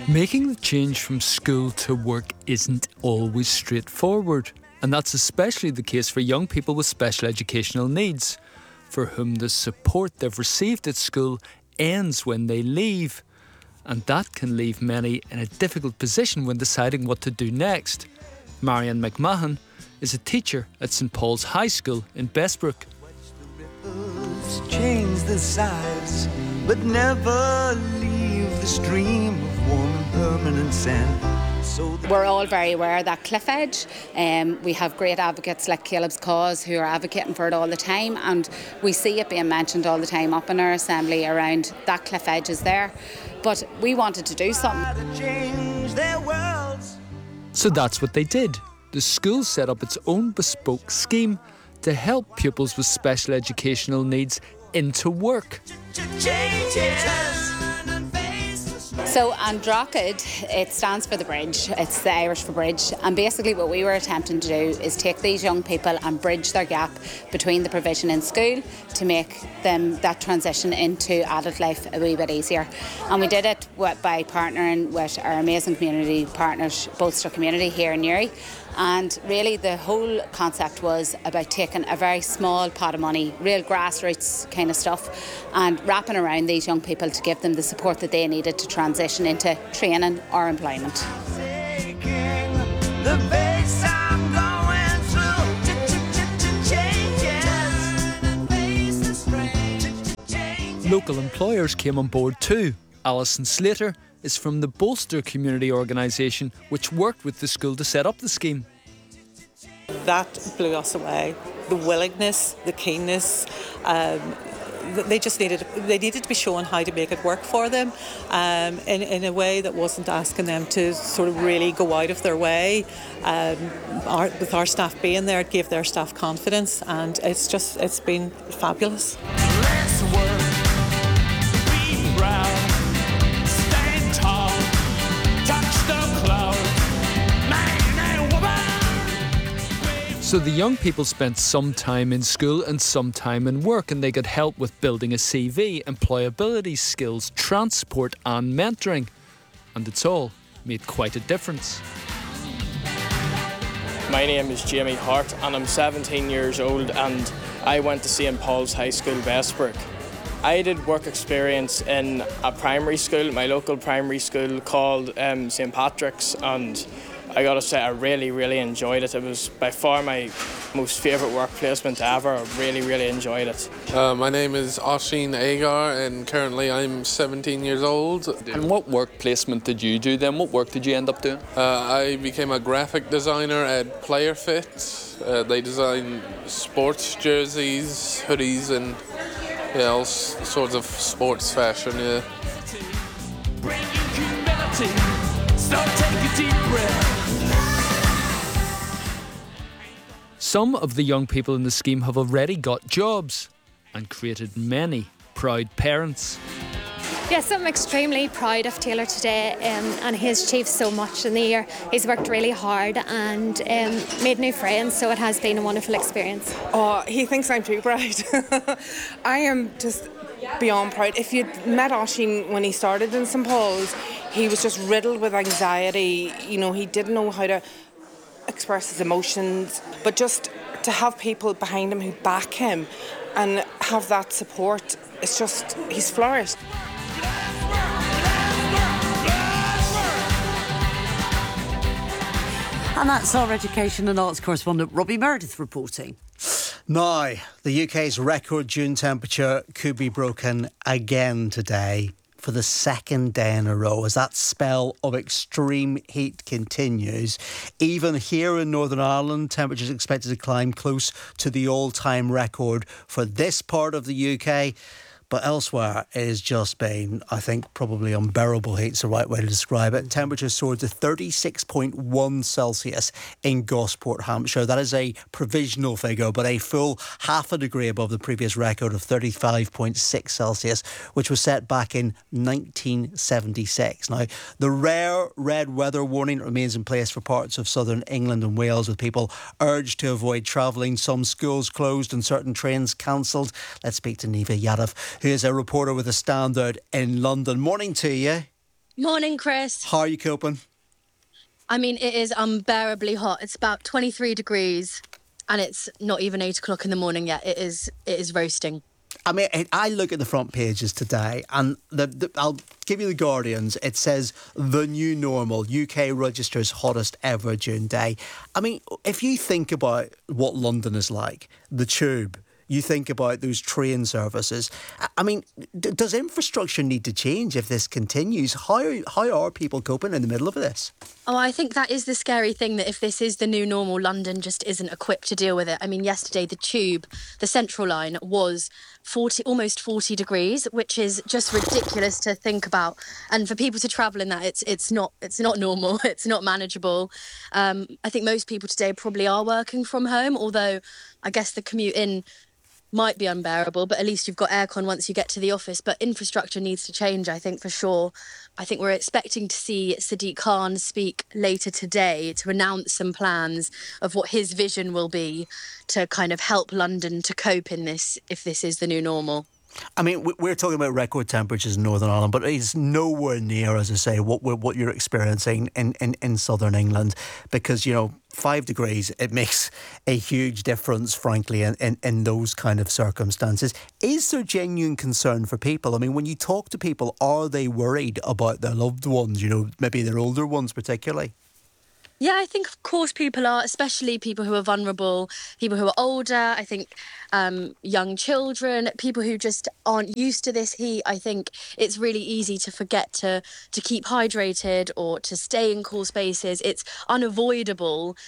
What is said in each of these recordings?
Making the change from school to work isn't always straightforward, and that's especially the case for young people with special educational needs, for whom the support they've received at school ends when they leave. And that can leave many in a difficult position when deciding what to do next. Marian McMahon is a teacher at St Paul's High School in Bessbrook. Change the size, but never leave the stream of warm and permanent sand. We're all very aware of that cliff edge. We have great advocates like Caleb's Cause who are advocating for it all the time, and we see it being mentioned all the time up in our assembly around that cliff edge is there. But we wanted to do something. So that's what they did. The school set up its own bespoke scheme to help pupils with special educational needs into work. So Androcid, it stands for the bridge, it's the Irish for bridge, and basically what we were attempting to do is take these young people and bridge their gap between the provision in school to make them that transition into adult life a wee bit easier. And we did it by partnering with our amazing community partners, Bolster Community here in Newry. And really the whole concept was about taking a very small pot of money, real grassroots kind of stuff, and wrapping around these young people to give them the support that they needed to transition into training or employment. Local employers came on board too. Alison Slater is from the Bolster Community Organisation, which worked with the school to set up the scheme. That blew us away. The willingness, the keenness, they needed to be shown how to make it work for them in a way that wasn't asking them to sort of really go out of their way. With our staff being there, it gave their staff confidence, and it's been fabulous. So the young people spent some time in school and some time in work, and they got help with building a CV, employability skills, transport and mentoring. And it's all made quite a difference. My name is Jamie Hart and I'm 17 years old, and I went to St Paul's High School, Bessbrook. I did work experience in a primary school, my local primary school called St Patrick's, and I gotta say I really, really enjoyed it. It was by far my most favourite work placement ever. I really, really enjoyed it. My name is Oisín Agar and currently I'm 17 years old. And what work placement did you do then? What work did you end up doing? I became a graphic designer at Player Fit. They design sports jerseys, hoodies and all sorts of sports fashion. Yeah. Bring you humility, so take a deep breath. Some of the young people in the scheme have already got jobs and created many proud parents. Yes, I'm extremely proud of Taylor today, and he's achieved so much in the year. He's worked really hard and made new friends, so it has been a wonderful experience. Oh, he thinks I'm too proud. I am just beyond proud. If you'd met Oisín when he started in St Paul's, he was just riddled with anxiety. You know, he didn't know how to express his emotions, but just to have people behind him who back him and have that support, it's just, he's flourished. And that's our education and arts correspondent Robbie Meredith reporting. Now, the UK's record June temperature could be broken again today for the second day in a row as that spell of extreme heat continues. Even here in Northern Ireland, temperatures expected to climb close to the all-time record for this part of the UK. But elsewhere, it has just been, I think, probably unbearable heat's the right way to describe it. Temperatures soared to 36.1 Celsius in Gosport, Hampshire. That is a provisional figure, but a full half a degree above the previous record of 35.6 Celsius, which was set back in 1976. Now, the rare red weather warning remains in place for parts of southern England and Wales, with people urged to avoid travelling. Some schools closed and certain trains cancelled. Let's speak to Niamh Yadav, who is a reporter with a Standard in London. Morning to you. Morning, Chris. How are you coping? I mean, it is unbearably hot. It's about 23 degrees and it's not even 8 o'clock in the morning yet. It is roasting. I mean, I look at the front pages today and I'll give you the Guardian's. It says the new normal, UK registers hottest ever June day. I mean, if you think about what London is like, the tube, you think about those train services. I mean, does infrastructure need to change if this continues? How are people coping in the middle of this? Oh, I think that is the scary thing, that if this is the new normal, London just isn't equipped to deal with it. I mean, yesterday the tube, the Central line, was almost 40 degrees, which is just ridiculous to think about. And for people to travel in that, it's not normal. It's not manageable. I think most people today probably are working from home, although I guess the commute in might be unbearable, but at least you've got aircon once you get to the office. But infrastructure needs to change, I think, for sure. I think we're expecting to see Sadiq Khan speak later today to announce some plans of what his vision will be to kind of help London to cope in this, if this is the new normal. I mean, we're talking about record temperatures in Northern Ireland, but it's nowhere near, as I say, what you're experiencing in Southern England, because, 5 degrees, it makes a huge difference, frankly, in those kind of circumstances. Is there genuine concern for people? I mean, when you talk to people, are they worried about their loved ones, maybe their older ones particularly? Yeah, I think, of course, people are, especially people who are vulnerable, people who are older, I think young children, people who just aren't used to this heat. I think it's really easy to forget to keep hydrated or to stay in cool spaces. It's unavoidable,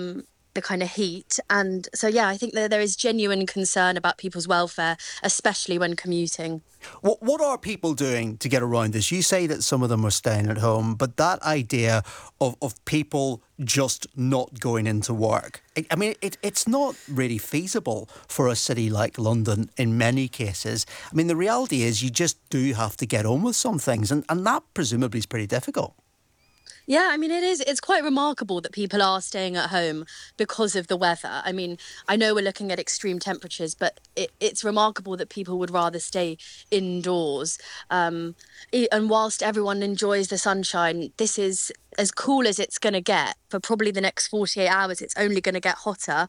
the kind of heat. And so, yeah, I think that there is genuine concern about people's welfare, especially when commuting. What are people doing to get around this? You say that some of them are staying at home, but that idea of people just not going into work, I mean, it's not really feasible for a city like London in many cases. I mean, the reality is you just do have to get on with some things, and that presumably is pretty difficult. Yeah, I mean, it is. It's quite remarkable that people are staying at home because of the weather. I mean, I know we're looking at extreme temperatures, but it's remarkable that people would rather stay indoors. And whilst everyone enjoys the sunshine, this is as cool as it's going to get. For probably the next 48 hours, it's only going to get hotter.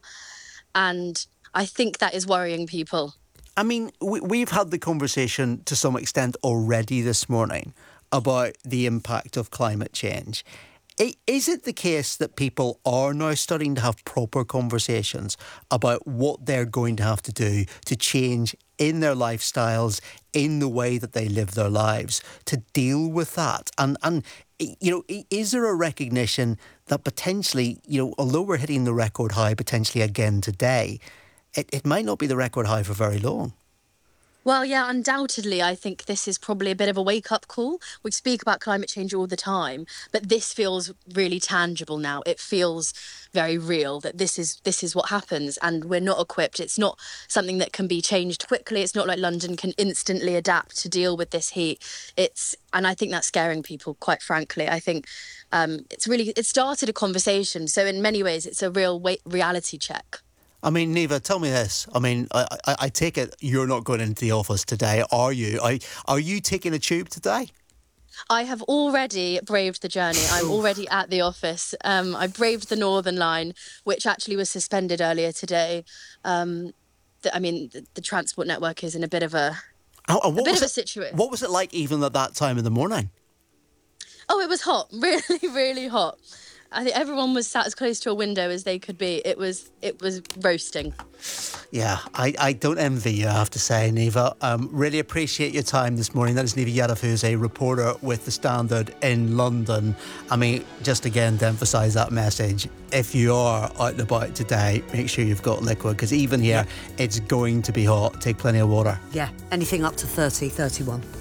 And I think that is worrying people. I mean, we've had the conversation to some extent already this morning about the impact of climate change. Is it the case that people are now starting to have proper conversations about what they're going to have to do to change in their lifestyles, in the way that they live their lives, to deal with that? And is there a recognition that potentially, although we're hitting the record high potentially again today, it might not be the record high for very long? Well, yeah, undoubtedly, I think this is probably a bit of a wake-up call. We speak about climate change all the time, but this feels really tangible now. It feels very real that this is what happens, and we're not equipped. It's not something that can be changed quickly. It's not like London can instantly adapt to deal with this heat. And I think that's scaring people, quite frankly. I think it started a conversation. So in many ways, it's a real reality check. I mean, Niamh, tell me this. I mean, I take it you're not going into the office today, are you? Are you taking a tube today? I have already braved the journey. I'm already at the office. I braved the Northern Line, which actually was suspended earlier today. The transport network is in a bit of a situation. What was it like even at that time in the morning? Oh, it was hot. Really, really hot. I think everyone was sat as close to a window as they could be. It was roasting. Yeah, I don't envy you, I have to say, Niamh. Really appreciate your time this morning. That is Niamh Yadav, who's a reporter with The Standard in London. I mean, just again to emphasise that message, if you are out and about today, make sure you've got liquid, because even here, it's going to be hot. Take plenty of water. Yeah, anything up to 30, 31.